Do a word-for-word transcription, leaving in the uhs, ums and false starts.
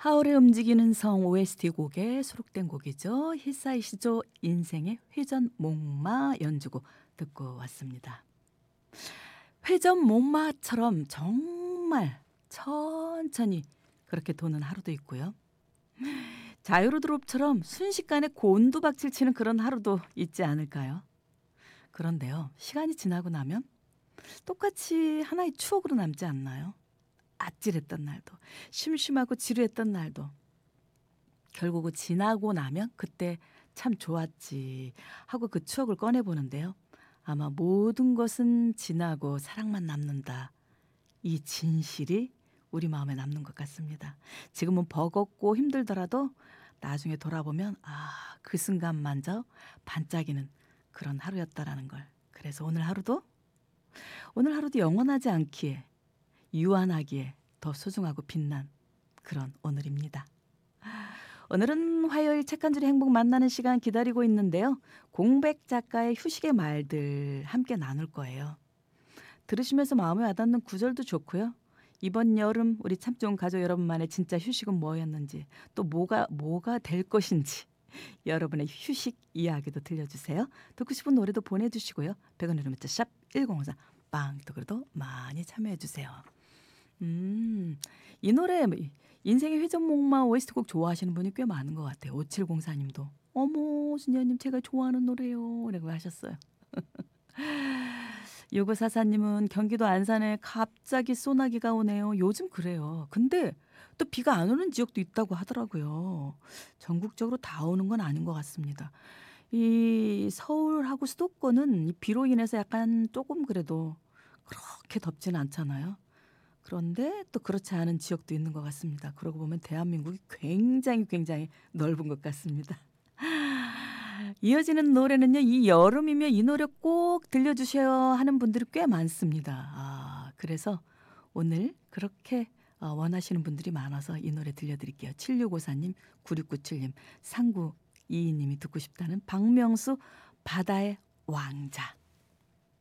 하울의 움직이는 성 오에스티 곡에 수록된 곡이죠. 히사이시조 인생의 회전목마 연주곡 듣고 왔습니다. 회전목마처럼 정말 천천히 그렇게 도는 하루도 있고요. 자유로드롭처럼 순식간에 곤두박질 치는 그런 하루도 있지 않을까요? 그런데요, 시간이 지나고 나면 똑같이 하나의 추억으로 남지 않나요? 아찔했던 날도, 심심하고 지루했던 날도 결국은 지나고 나면 그때 참 좋았지 하고 그 추억을 꺼내보는데요. 아마 모든 것은 지나고 사랑만 남는다. 이 진실이 우리 마음에 남는 것 같습니다. 지금은 버겁고 힘들더라도 나중에 돌아보면 아, 그 순간만저 반짝이는 그런 하루였다라는 걸. 그래서 오늘 하루도 오늘 하루도 영원하지 않기에 유한하기에 더 소중하고 빛난 그런 오늘입니다. 오늘은 화요일 책 한 줄의 행복 만나는 시간 기다리고 있는데요. 공백 작가의 휴식의 말들 함께 나눌 거예요. 들으시면서 마음에 와닿는 구절도 좋고요. 이번 여름 우리 참 좋은 가족 여러분만의 진짜 휴식은 뭐였는지 또 뭐가 뭐가 될 것인지 여러분의 휴식 이야기도 들려주세요. 듣고 싶은 노래도 보내주시고요. 백 원의 문자 샵 일공오사 빵떡으로도 많이 참여해주세요. 음, 이 노래 인생의 회전목마 오에스티 곡 좋아하시는 분이 꽤 많은 것 같아요. 오칠공사님도 어머 순자님 제가 좋아하는 노래요 라고 하셨어요. 육오사사님은 경기도 안산에 갑자기 소나기가 오네요. 요즘 그래요. 근데 또 비가 안 오는 지역도 있다고 하더라고요. 전국적으로 다 오는 건 아닌 것 같습니다. 이 서울하고 수도권은 이 비로 인해서 약간 조금 그래도 그렇게 덥지는 않잖아요. 그런데 또 그렇지 않은 지역도 있는 것 같습니다. 그러고 보면 대한민국이 굉장히 굉장히 넓은 것 같습니다. 이어지는 노래는요. 이 여름이면 이 노래 꼭 들려주셔야 하는 분들이 꽤 많습니다. 아, 그래서 오늘 그렇게 원하시는 분들이 많아서 이 노래 들려드릴게요. 칠육오사님, 구육구칠님, 삼구이이님이 듣고 싶다는 박명수 바다의 왕자.